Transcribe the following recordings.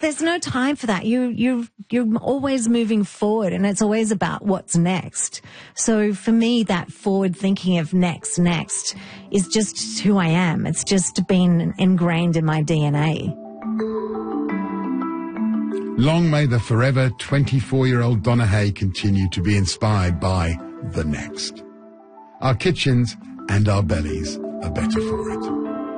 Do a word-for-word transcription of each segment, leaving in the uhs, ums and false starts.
there's no time for that. You, you, you're always moving forward, and it's always about what's next. So for me, that forward thinking of next, next is just who I am. It's just been ingrained in my D N A. Long may the forever twenty-four-year-old Donna Hay continue to be inspired by the next. Our kitchens and our bellies are better for it.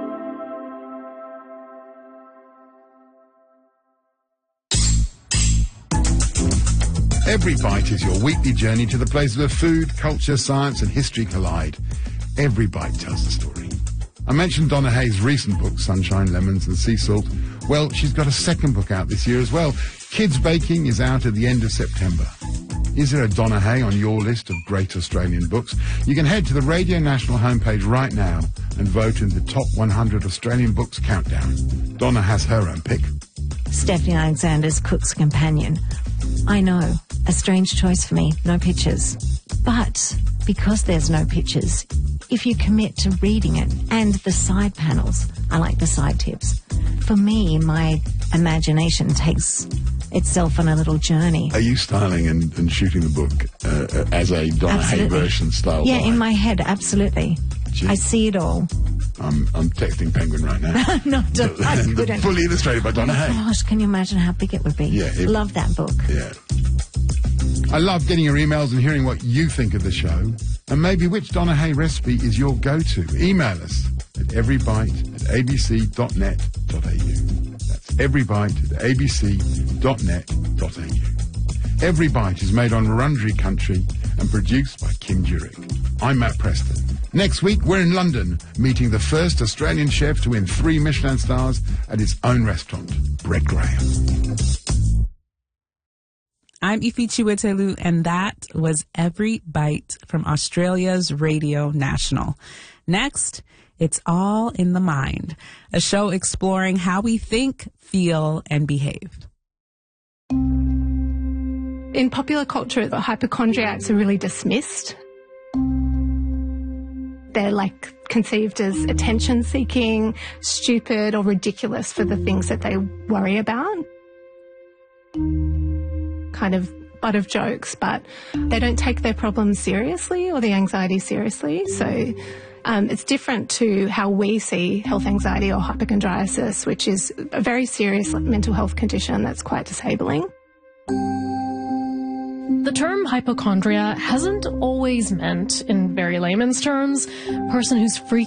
Every Bite is your weekly journey to the place where food, culture, science and history collide. Every Bite tells the story. I mentioned Donna Hay's recent book, Sunshine, Lemons and Sea Salt. Well, she's got a second book out this year as well. Kids Baking is out at the end of September. Is there a Donna Hay on your list of great Australian books? You can head to the Radio National homepage right now and vote in the top one hundred Australian books countdown. Donna has her own pick. Stephanie Alexander's Cook's Companion. I know, a strange choice for me, no pictures. But because there's no pictures, if you commit to reading it and the side panels, I like the side tips. For me, my imagination takes itself on a little journey. Are you styling and, and shooting the book uh, as a Donna Hay version style? Yeah, by? in my head, absolutely. Gee. I see it all. I'm, I'm texting Penguin right now. no, don't, I couldn't. Fully illustrated by Donna oh Hay. Gosh, can you imagine how big it would be? Yeah. It, Love that book. Yeah. I love getting your emails and hearing what you think of the show. And maybe which Donna Hay recipe is your go-to. Email us at everybite at a b c dot net dot a u. That's everybite at a b c dot net dot a u. Every Bite is made on Wurundjeri country and produced by Kim Jurek. I'm Matt Preston. Next week, we're in London, meeting the first Australian chef to win three Michelin stars at his own restaurant, Brett Graham. I'm Ifi Chiwetelu, and that was Every Bite from Australia's Radio National. Next, it's All in the Mind, a show exploring how we think, feel, and behave. In popular culture, the hypochondriacs are really dismissed. They're like conceived as attention-seeking, stupid, or ridiculous for the things that they worry about. Kind of butt of jokes, but they don't take their problems seriously or the anxiety seriously. So um, it's different to how we see health anxiety or hypochondriasis, which is a very serious mental health condition that's quite disabling. The term hypochondria hasn't always meant, in very layman's terms, a person who's freaked